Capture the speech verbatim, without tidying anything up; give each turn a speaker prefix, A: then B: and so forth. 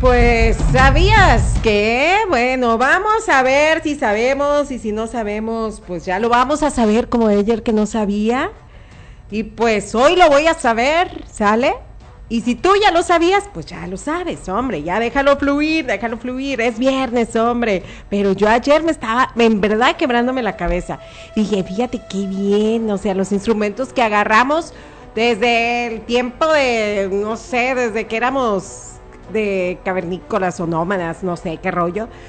A: Pues, ¿sabías qué? Bueno, vamos a ver si sabemos y si no sabemos, pues ya lo vamos a saber como ayer que no sabía. Y pues hoy lo voy a saber, ¿sale? Y si tú ya lo sabías, pues ya lo sabes, hombre, ya déjalo fluir, déjalo fluir, es viernes, hombre. Pero yo ayer me estaba, en verdad, quebrándome la cabeza. Dije, fíjate qué bien, o sea, los instrumentos que agarramos desde el tiempo de, no sé, desde que éramos de cavernícolas o nómadas, no sé qué rollo.